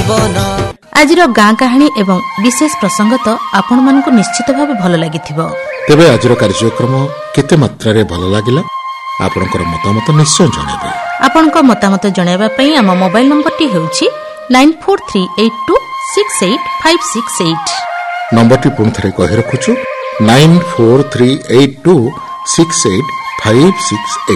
जीवन आजिर गाँ कहानी एवं विशेष प्रसंग तो आपण मानक निश्चित भाव भल लागिथिबो। तेबे आजिर कार्यक्रम केते मात्रा रे भल लागिला आपनकर मतामत निश्चय जणाबे। आपनक मतामत जणाइबा पई हम mobile number T हेउची 9438268568। Number T पुन थरे कहि रखुछु 9438268568।